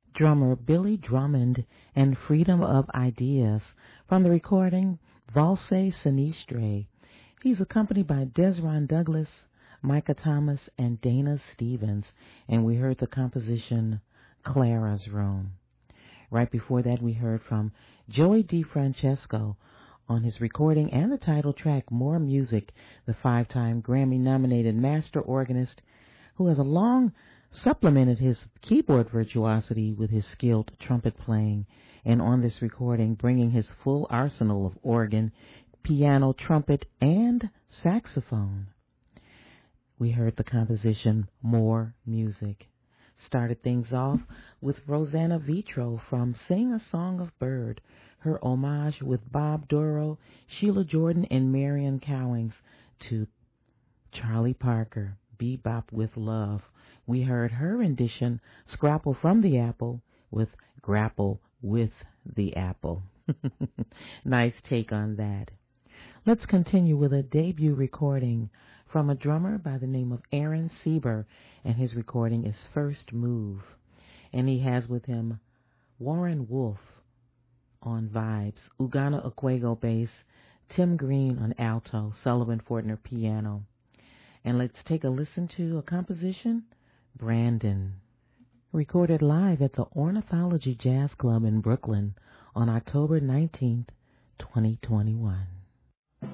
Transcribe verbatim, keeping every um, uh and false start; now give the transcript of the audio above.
drummer Billy Drummond and Freedom of Ideas from the recording Valse Sinistre. He's accompanied by Desron Douglas, Micah Thomas, and Dana Stevens, and we heard the composition Clara's Room. Right before that, we heard from Joey DeFrancesco on his recording and the title track More Music, the five-time Grammy-nominated master organist who has a long supplemented his keyboard virtuosity with his skilled trumpet playing, and on this recording bringing his full arsenal of organ, piano, trumpet, and saxophone. We heard the composition More Music. Started things off with Rosanna Vitro from Sing a Song of Bird, her homage with Bob Dorough, Sheila Jordan, and Marion Cowings to Charlie Parker, Bebop with Love. We heard her rendition, Scrapple from the Apple, with Grapple with the Apple. Nice take on that. Let's continue with a debut recording from a drummer by the name of Aaron Sieber, and his recording is First Move. And he has with him Warren Wolf on vibes, Ugana Okwego bass, Tim Green on alto, Sullivan Fortner piano. And let's take a listen to a composition, Brandon, recorded live at the Ornithology Jazz Club in Brooklyn on October nineteenth, twenty twenty-one.